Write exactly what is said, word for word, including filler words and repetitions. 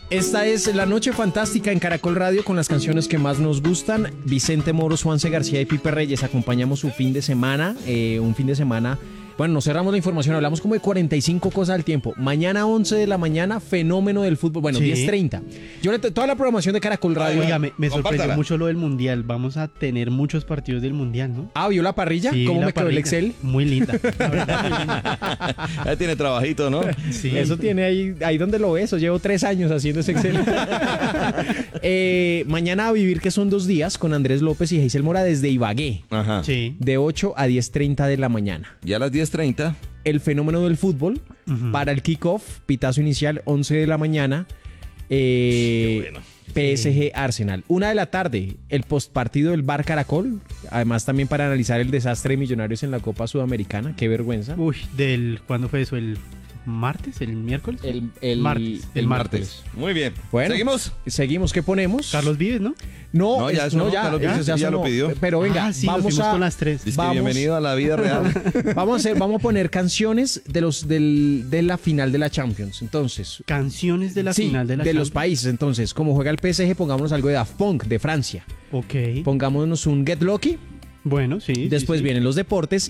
Esta es La Noche Fantástica en Caracol Radio con las canciones que más nos gustan. Vicente Moros, Juanse García y Pipe Reyes. Acompañamos su fin de semana, eh, un fin de semana... Bueno, nos cerramos la información, hablamos como de cuarenta y cinco cosas al tiempo. Mañana once de la mañana, fenómeno del fútbol. Bueno, sí. diez treinta. Yo le toda la programación de Caracol Radio. Oiga, me, me sorprendió Compártala. mucho lo del Mundial. Vamos a tener muchos partidos del Mundial, ¿no? Ah, ¿vio la parrilla? Sí, ¿Cómo la me quedó el parrilla. Excel? Muy linda. La verdad, muy linda. Ya tiene trabajito, ¿no? Sí. Eso tiene ahí, ahí donde lo ves. Llevo tres años haciendo ese Excel. eh, mañana a vivir, que son dos días, con Andrés López y Geisel Mora desde Ibagué. Ajá. Sí. De ocho a diez treinta de la mañana. Ya a las diez treinta. El fenómeno del fútbol, Ujú. para el kickoff, pitazo inicial, once de la mañana. Eh, Qué bueno. P S G Arsenal. Una de la tarde, el postpartido del Bar Caracol. Además, también para analizar el desastre de Millonarios en la Copa Sudamericana. Qué vergüenza. Uy, del ¿cuándo fue eso? ¿El martes? ¿El miércoles? El, el martes. el El martes. Muy bien. Bueno. ¿Seguimos? Seguimos, ¿qué ponemos? Carlos Vives, ¿no? No, No, ya es- sonó, no, ya, Carlos ya, Vives ya ya lo sonó. pidió. Pero venga, Ah, sí, nos vamos fuimos a con las tres. Dice que Vamos. bienvenido a la vida real. vamos a hacer, vamos a poner canciones de los del, de la final de la Champions. Entonces, Canciones de la sí, final de la los Champions. países. Entonces, como juega el P S G, pongámonos algo de Daft Punk de Francia. Ok. Pongámonos un Get Lucky. Bueno, sí. sí, Después sí. vienen los deportes